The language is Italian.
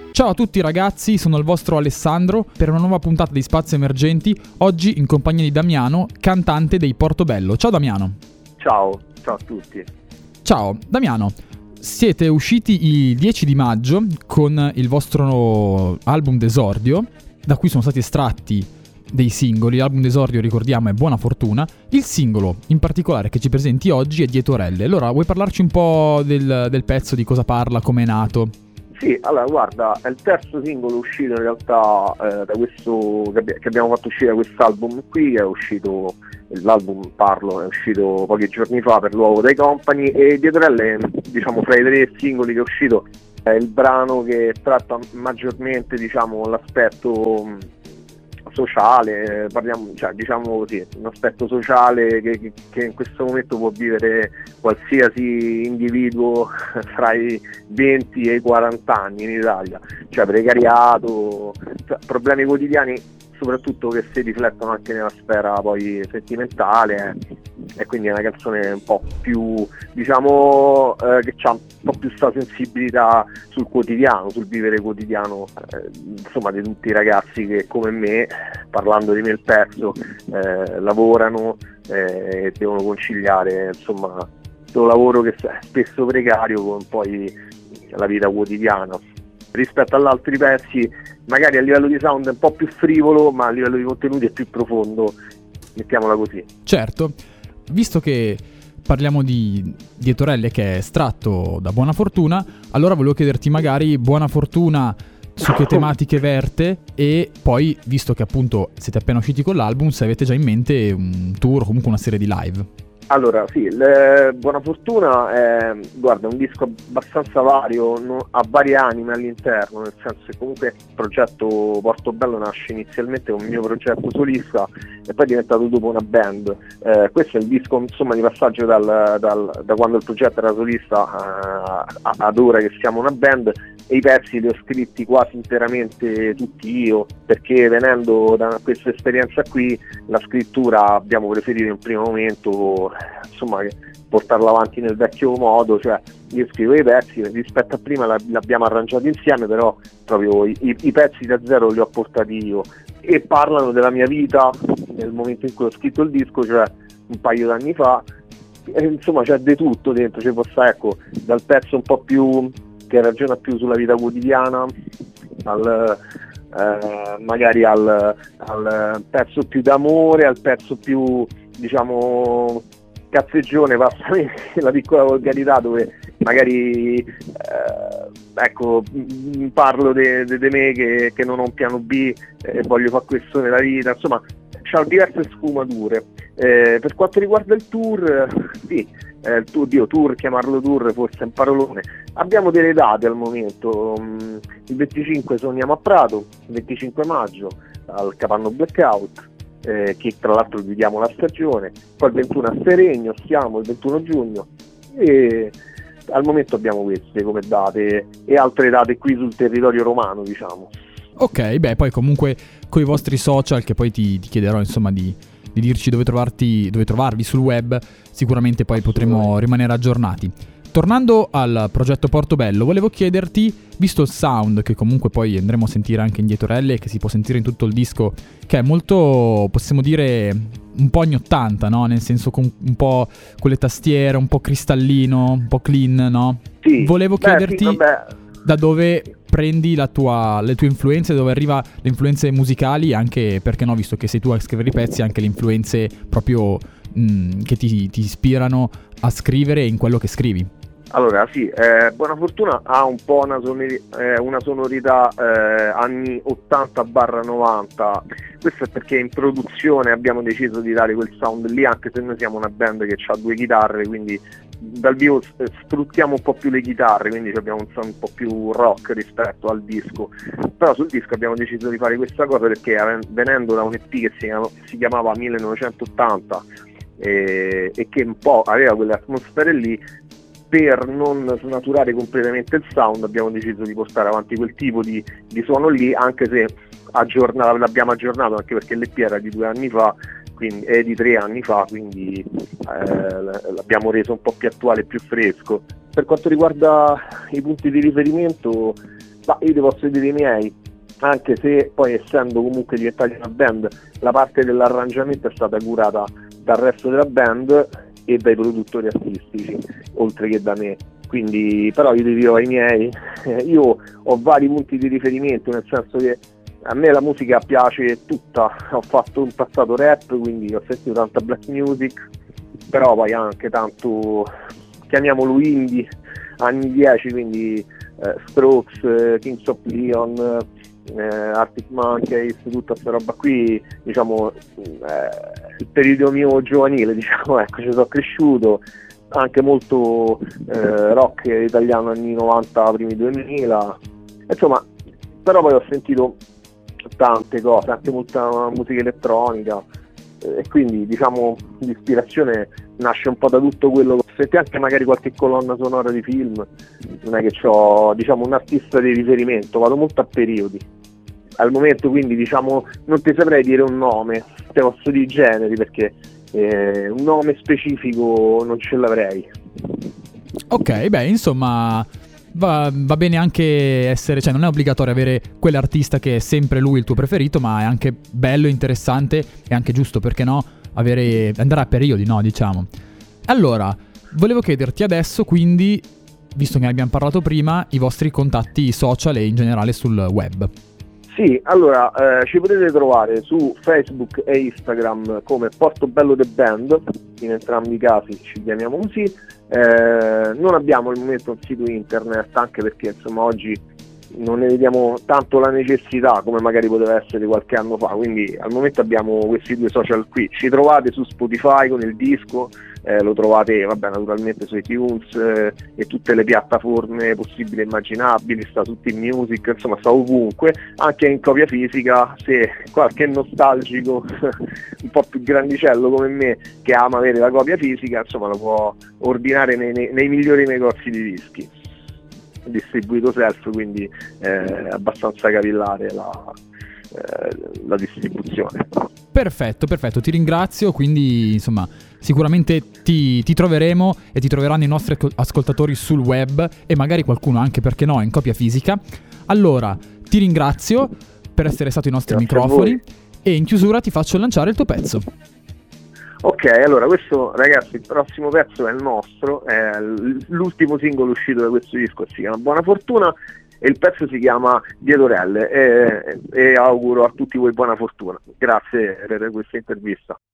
Ciao a tutti ragazzi, sono il vostro Alessandro per una nuova puntata di Spazi Emergenti, oggi in compagnia di Damiano, cantante dei Portobello. Ciao Damiano. Ciao a tutti. Ciao Damiano, siete usciti il 10 di maggio con il vostro album d'esordio, da cui sono stati estratti dei singoli. L'album d'esordio, ricordiamo, è Buona Fortuna. Il singolo in particolare che ci presenti oggi è Dietorelle. Allora, vuoi parlarci un po' del pezzo, di cosa parla, come è nato? Sì, allora guarda, è il terzo singolo uscito in realtà da questo che abbiamo fatto uscire da quest'album qui, è uscito l'album è uscito pochi giorni fa per l'uovo dei Company, e Dietorelle, diciamo, fra i tre singoli che è uscito è il brano che tratta maggiormente, diciamo, l'aspetto sociale, diciamo così, un aspetto sociale che in questo momento può vivere qualsiasi individuo fra i 20 e i 40 anni in Italia, cioè precariato, problemi quotidiani soprattutto che si riflettono anche nella sfera poi sentimentale, e quindi è una canzone un po' più, diciamo, che ha un po' più sta sensibilità sul quotidiano, sul vivere quotidiano, insomma, di tutti i ragazzi che come me, parlando di me il pezzo, lavorano e devono conciliare, insomma, questo lavoro che è spesso precario con poi la vita quotidiana. Rispetto agli altri pezzi, magari a livello di sound è un po' più frivolo, ma a livello di contenuti è più profondo, mettiamola così. Certo, visto che parliamo di Dietorelle che è estratto da Buona Fortuna, allora volevo chiederti magari Buona Fortuna su che tematiche verte, e poi, visto che appunto siete appena usciti con l'album, se avete già in mente un tour o comunque una serie di live. Allora sì, Buona Fortuna è un disco abbastanza vario, ha varie anime all'interno, nel senso che comunque il progetto Portobello nasce inizialmente come un mio progetto solista e poi è diventato dopo una band. Questo è il disco, insomma, di passaggio da quando il progetto era solista ad ora che siamo una band, e i pezzi li ho scritti quasi interamente tutti io, perché venendo da questa esperienza qui la scrittura abbiamo preferito in un primo momento, insomma, portarla avanti nel vecchio modo, cioè io scrivo i pezzi, rispetto a prima l'abbiamo arrangiati insieme, però proprio i pezzi da zero li ho portati io, e parlano della mia vita nel momento in cui ho scritto il disco, cioè un paio d'anni fa, e, insomma, c'è di tutto dentro, ci può stare, ecco, dal pezzo un po' più che ragiona più sulla vita quotidiana magari al pezzo più d'amore, al pezzo più, diciamo, cazzeggione, passami la piccola volgarità, dove magari ecco, parlo di me che non ho un piano B e voglio fare questo nella vita, insomma c'ha diverse sfumature. Per quanto riguarda il tour, sì, tour, chiamarlo tour forse è un parolone. Abbiamo delle date al momento, il 25 suoniamo a Prato, il 25 maggio al Capanno Blackout, che tra l'altro chiudiamo la stagione, poi il 21 a Seregno siamo, il 21 giugno, e al momento abbiamo queste come date e altre date qui sul territorio romano, diciamo. Ok, beh, poi comunque con i vostri social, che poi ti chiederò, insomma, di dirci dove trovarvi sul web, sicuramente poi potremo rimanere aggiornati. Tornando al progetto Portobello, volevo chiederti, visto il sound che comunque poi andremo a sentire anche in Dietorelle, che si può sentire in tutto il disco, che è molto, possiamo dire, un po' anni 80, no? Nel senso, con un po' con le tastiere, un po' cristallino, un po' clean, no? Sì. Volevo chiederti da dove prendi le tue influenze, dove arriva le influenze musicali, anche perché no, visto che sei tu a scrivere i pezzi, anche le influenze proprio che ti ispirano a scrivere in quello che scrivi. Allora sì, Buona Fortuna ha un po' una sonorità anni 80-90, questo è perché in produzione abbiamo deciso di dare quel sound lì, anche se noi siamo una band che ha 2 chitarre, quindi dal vivo sfruttiamo un po' più le chitarre, quindi abbiamo un sound un po' più rock rispetto al disco, però sul disco abbiamo deciso di fare questa cosa perché venendo da un EP che si chiamava 1980 e che un po' aveva quelle atmosfere lì, per non snaturare completamente il sound abbiamo deciso di portare avanti quel tipo di suono lì, anche se l'abbiamo aggiornato, anche perché l'EP era di 2 anni fa, quindi, di 3 anni fa, quindi l'abbiamo reso un po' più attuale e più fresco. Per quanto riguarda i punti di riferimento, Ma io ti posso dire i miei, anche se poi essendo comunque diventati una band, la parte dell'arrangiamento è stata curata dal resto della band e dai produttori artistici, oltre che da me. Quindi, però io ti dirò i miei, io ho vari punti di riferimento, nel senso che a me la musica piace tutta, ho fatto un passato rap, quindi ho sentito tanta black music, però poi anche tanto, chiamiamolo indie, anni 10, quindi Strokes, Kings of Leon, Arctic Monkeys, tutta questa roba qui, diciamo, il periodo mio giovanile, diciamo, ecco, ci sono cresciuto, anche molto rock italiano anni 90, primi 2000, insomma, però poi ho sentito tante cose, anche molta musica elettronica, e quindi diciamo l'ispirazione nasce un po' da tutto quello che ho sentito, anche magari qualche colonna sonora di film. Non è che ho, diciamo, un artista di riferimento, vado molto a periodi al momento, quindi diciamo non ti saprei dire un nome, te posso dire generi, perché un nome specifico non ce l'avrei. Ok, beh, insomma, va bene anche essere, cioè non è obbligatorio avere quell'artista che è sempre lui il tuo preferito, ma è anche bello, interessante e anche giusto, perché no, andare a periodi, no, diciamo. Allora, volevo chiederti adesso, quindi, visto che ne abbiamo parlato prima, i vostri contatti social e in generale sul web. Sì, allora ci potete trovare su Facebook e Instagram come Portobello The Band, in entrambi i casi ci chiamiamo così. Non abbiamo al momento un sito internet, anche perché insomma oggi non ne vediamo tanto la necessità come magari poteva essere qualche anno fa, quindi al momento abbiamo questi due social qui. Ci trovate su Spotify con il disco, lo trovate naturalmente su iTunes e tutte le piattaforme possibili e immaginabili, sta su Team Music, insomma sta ovunque, anche in copia fisica, se qualche nostalgico un po' più grandicello come me che ama avere la copia fisica, insomma lo può ordinare nei migliori negozi di dischi, distribuito self, quindi abbastanza capillare la distribuzione. Perfetto, ti ringrazio, quindi insomma sicuramente ti troveremo e ti troveranno i nostri ascoltatori sul web e magari qualcuno anche, perché no, in copia fisica. Allora, ti ringrazio per essere stato ai nostri microfoni e in chiusura ti faccio lanciare il tuo pezzo. Ok, allora questo, ragazzi, il prossimo pezzo è il nostro, è l'ultimo singolo uscito da questo disco, si chiama Buona Fortuna e il pezzo si chiama Dietorelle e auguro a tutti voi buona fortuna. Grazie per questa intervista.